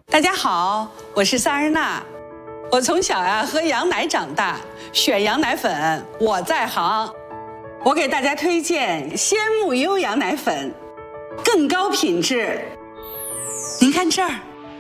大家好，我是萨日娜。我从小喝羊奶长大，选羊奶粉我在行。我给大家推荐鲜木优羊奶粉，更高品质。您看这儿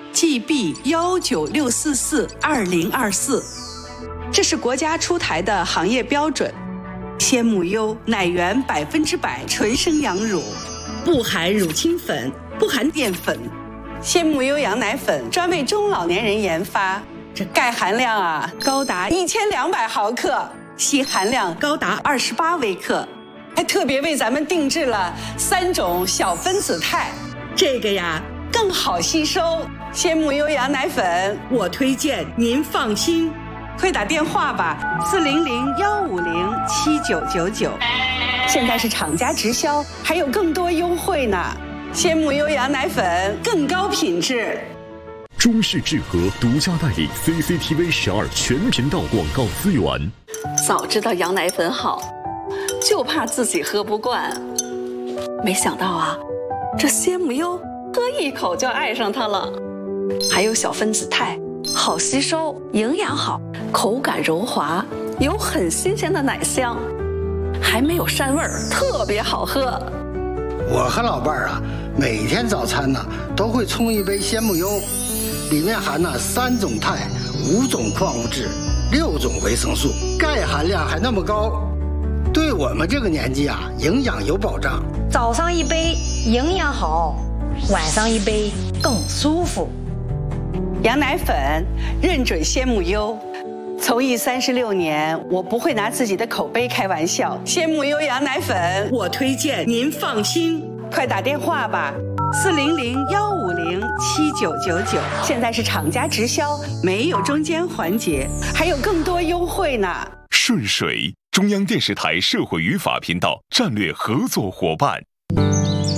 ，GB196442024，这是国家出台的行业标准。鲜木优奶源100%纯生羊乳，不含乳清粉，不含淀粉。鲜木优羊奶粉专为中老年人研发，这钙含量高达1200毫克，硒含量高达28微克，还特别为咱们定制了3种小分子肽，这个更好吸收。鲜木优羊奶粉我推荐您放心，快打电话吧，400-150-7999，现在是厂家直销，还有更多优惠呢。鲜木优羊奶粉更高品质。 中式智和独家代理 CCTV 12全频道广告资源。 早知道羊奶粉好，就怕自己喝不惯。没想到这鲜木优喝一口就爱上它了。还有小分子肽，好吸收，营养好，口感柔滑，有很新鲜的奶香，还没有膻味儿，特别好喝。 我和老伴儿每天早餐都会冲一杯鲜木优，里面含3种肽、5种矿物质、6种维生素，钙含量还那么高，对我们这个年纪营养有保障。 早上一杯营养好，晚上一杯更舒服。 羊奶粉认准鲜木优，从艺36年，我不会拿自己的口碑开玩笑。鲜木优羊奶粉我推荐您放心，快打电话吧，400-150-7999，现在是厂家直销，没有中间环节，还有更多优惠呢。 顺水，中央电视台社会与法频道战略合作伙伴。